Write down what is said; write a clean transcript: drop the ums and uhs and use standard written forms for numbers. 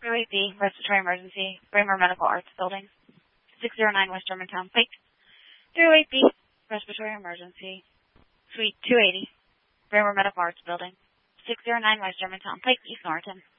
208B, respiratory emergency, Braemar Medical Arts Building, 609 West Germantown Pike. 208B, respiratory emergency, Suite 280, Braemar Medical Arts Building, 609 West Germantown Pike, East Norriton.